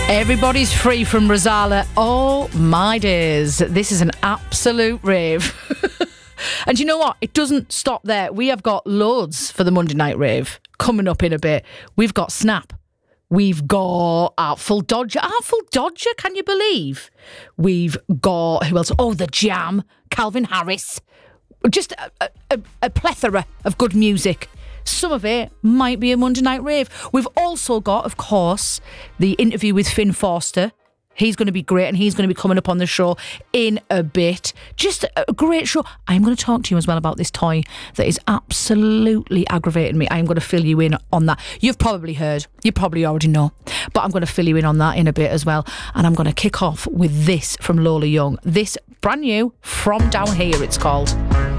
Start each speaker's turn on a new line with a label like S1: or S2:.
S1: Everybody's free from Rosala. Oh my days. This is an absolute rave. And you know what? It doesn't stop there. We have got loads for the Monday Night Rave coming up in a bit. We've got Snap. We've got Artful Dodger. Artful Dodger, can you believe? We've got, who else? Oh, The Jam. Calvin Harris. Just a plethora of good music. Some of it might be a Monday Night Rave. We've also got, of course, the interview with Finn Forster. He's going to be great and he's going to be coming up on the show in a bit. Just a great show. I'm going to talk to you as well about this toy that is absolutely aggravating me. I'm going to fill you in on that. You've probably heard. You probably already know. But I'm going to fill you in on that in a bit as well. And I'm going to kick off with this from Lola Young. This brand new From Down Here, it's called.